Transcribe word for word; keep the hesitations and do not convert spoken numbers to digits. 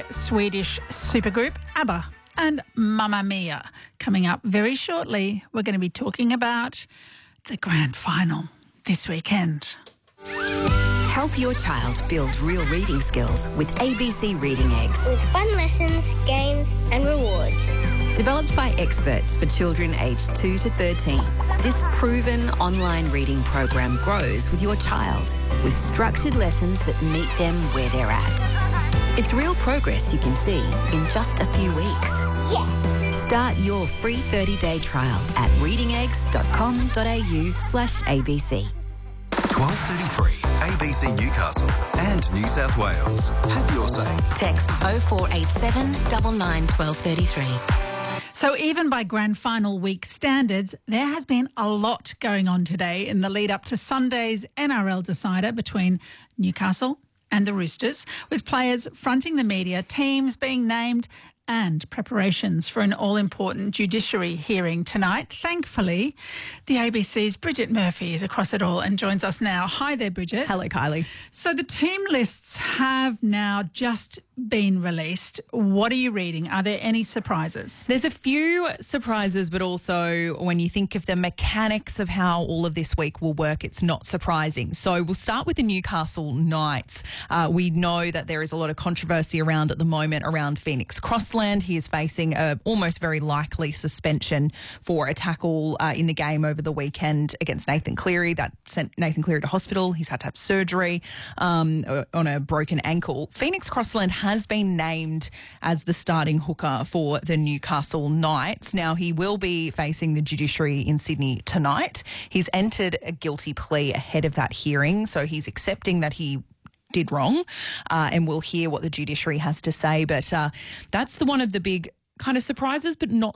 the Swedish supergroup ABBA and Mamma Mia. Coming up very shortly, we're going to be talking about the grand final this weekend. Help your child build real reading skills with A B C Reading Eggs. With fun lessons, games and rewards. Developed by experts for children aged two to thirteen, this proven online reading program grows with your child with structured lessons that meet them where they're at. It's real progress you can see in just a few weeks. Yes! Start your free thirty-day trial at readingeggs.com.au slash ABC. twelve thirty-three, A B C Newcastle and New South Wales. Have your say. Text oh four eight seven, nine nine, one two three three. So even by grand final week standards, there has been a lot going on today in the lead up to Sunday's N R L decider between Newcastle and the Roosters, with players fronting the media, teams being named and preparations for an all-important judiciary hearing tonight. Thankfully, the A B C's Bridget Murphy is across it all and joins us now. Hi there, Bridget. Hello, Kylie. So the team lists have now just been released. What are you reading? Are there any surprises? There's a few surprises, but also when you think of the mechanics of how all of this week will work, it's not surprising. So we'll start with the Newcastle Knights. Uh, we know that there is a lot of controversy around at the moment around Phoenix Crossland. He is facing a almost very likely suspension for a tackle uh, in the game over the weekend against Nathan Cleary. That sent Nathan Cleary to hospital. He's had to have surgery um, on a broken ankle. Phoenix Crossland has been named as the starting hooker for the Newcastle Knights. Now, he will be facing the judiciary in Sydney tonight. He's entered a guilty plea ahead of that hearing, so he's accepting that he did wrong, uh, and we'll hear what the judiciary has to say. But uh, that's the one of the big kind of surprises, but not